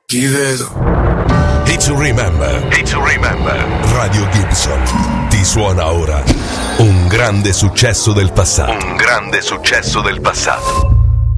Ti vedo. Hit to Remember. Hit to Remember. Radio Gibson ti suona ora un grande successo del passato. Un grande successo del passato.